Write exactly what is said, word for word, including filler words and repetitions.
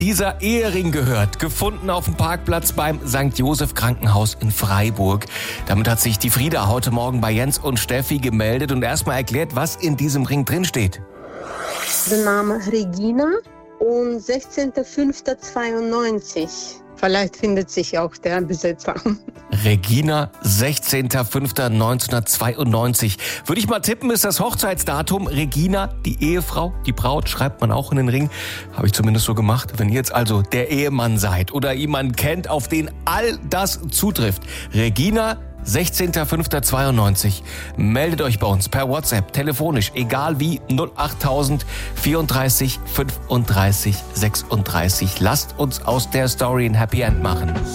Dieser Ehering gehört, gefunden auf dem Parkplatz beim Sankt Joseph Krankenhaus in Freiburg. Damit hat sich die Frieda heute Morgen bei Jens und Steffi gemeldet und erstmal erklärt, was in diesem Ring drin steht. Der Name Regina und sechzehnter fünfter zweiundneunzig. Vielleicht findet sich auch der Besitzer. Regina, sechzehnter fünfter neunzehnhundertzweiundneunzig. Würde ich mal tippen, ist das Hochzeitsdatum. Regina, die Ehefrau, die Braut, schreibt man auch in den Ring. Habe ich zumindest so gemacht. Wenn ihr jetzt also der Ehemann seid oder jemanden kennt, auf den all das zutrifft. Regina, sechzehnter fünfter zweiundneunzig. Meldet euch bei uns per WhatsApp, telefonisch, egal wie, null achttausend vierunddreißig fünfunddreißig sechsunddreißig. Lasst uns aus der Story ein Happy End machen.